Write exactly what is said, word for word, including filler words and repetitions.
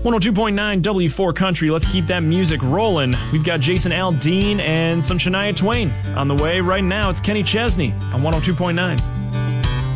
one oh two point nine W four Country. Let's keep that music rolling. We've got Jason Aldean and some Shania Twain on the way right now. It's Kenny Chesney on one oh two point nine.